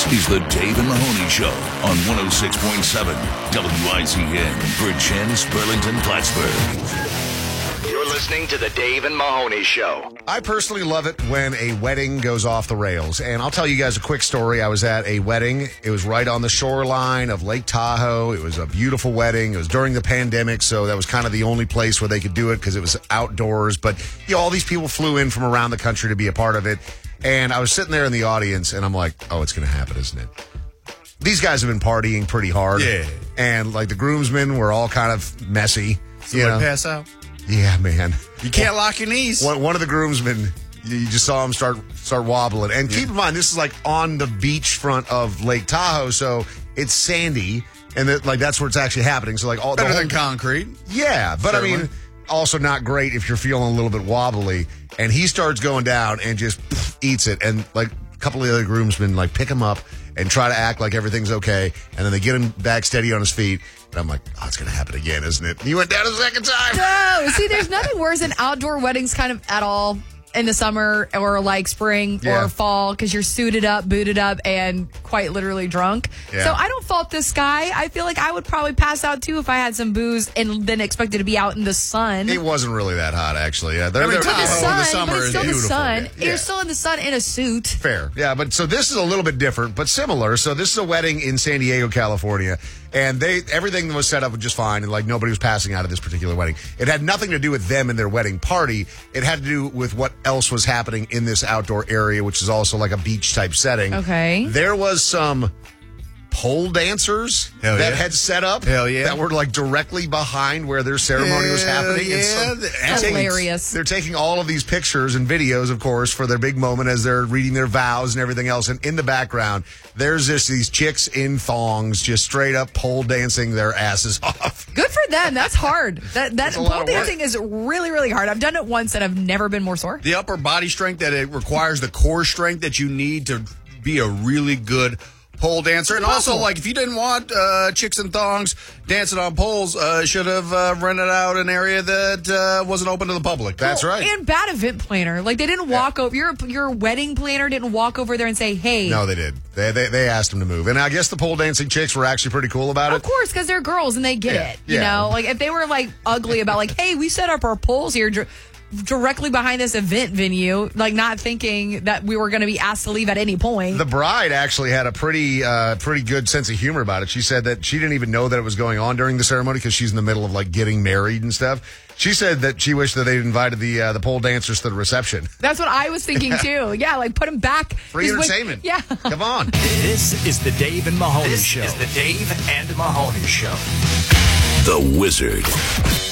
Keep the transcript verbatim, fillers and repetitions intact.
is the Dave and Mahoney Show on one oh six point seven W I Z N, Virgins, Burlington, Plattsburgh. You're listening to the Dave and Mahoney Show. I personally love it when a wedding goes off the rails. And I'll tell you guys a quick story. I was at a wedding. It was right on the shoreline of Lake Tahoe. It was a beautiful wedding. It was during the pandemic, so that was kind of the only place where they could do it because it was outdoors. But you know, all these people flew in from around the country to be a part of it. And I was sitting there in the audience, and I'm like, oh, it's going to happen, isn't it? These guys have been partying pretty hard. Yeah. And, like, the groomsmen were all kind of messy. Somebody you know? pass out? Yeah, man. You can't lock your knees. One, one of the groomsmen, you just saw him start start wobbling. And keep in mind, this is, like, on the beachfront of Lake Tahoe, so it's sandy. And, that, like, that's where it's actually happening. So, like, all Better the whole, than concrete. Yeah, but, Certainly. I mean, also not great if you're feeling a little bit wobbly. And he starts going down and just pff, eats it. And, like, a couple of the other groomsmen, like, pick him up and try to act like everything's okay. And then they get him back steady on his feet. And I'm like, oh, it's going to happen again, isn't it? And he went down a second time. No, see, there's nothing worse than outdoor weddings kind of at all in the summer or like spring Yeah. or fall because you're suited up, booted up, and quite literally drunk. Yeah. So I don't fault this guy. I feel like I would probably pass out too if I had some booze and then expected to be out in the sun. It wasn't really that hot, actually. Yeah, they're, I mean, they're- But the Tahoe in sun, the summer but it's is still the beautiful. sun. Yeah. You're still in the sun in a suit. Fair. Yeah, but so this is a little bit different, but similar. So this is a wedding in San Diego, California, and they everything was set up just fine, and like nobody was passing out at this particular wedding. It had nothing to do with them and their wedding party. It had to do with what else was happening in this outdoor area, which is also like a beach type setting. Okay. There was some pole dancers Hell that yeah. had set up Hell yeah. that were like directly behind where their ceremony was Hell happening. And so yeah. they're taking- Hilarious. They're taking all of these pictures and videos, of course, for their big moment as they're reading their vows and everything else. And in the background, there's just these chicks in thongs just straight up pole dancing their asses off. Good for them. That's hard. That that That's a lot pole of work. dancing is really, really hard. I've done it once and I've never been more sore. The upper body strength that it requires, the core strength that you need to be a really good pole dancer. And also, like, if you didn't want uh, chicks and thongs dancing on poles, uh, should have uh, rented out an area that uh, wasn't open to the public. That's right. And bad event planner. Like, they didn't walk over, your your wedding planner didn't walk over there and say, hey. No, they did. They, they they asked them to move. And I guess the pole dancing chicks were actually pretty cool about Of it. course, because they're girls and they get Yeah, it. You yeah. know, like if they were like ugly about like, hey, we set up our poles here dir- directly behind this event venue, like not thinking that we were going to be asked to leave at any point. The bride actually had a pretty uh, pretty good sense of humor about it. She said that she didn't even know that it was going on during the ceremony because she's in the middle of like getting married and stuff. She said that she wished that they'd invited the uh, the pole dancers to the reception. That's what I was thinking too. Yeah, like put them back. Free Just wait- entertainment. Yeah. Come on. This is the Dave and Mahoney This Show. is the Dave and Mahoney Show. The Wizard.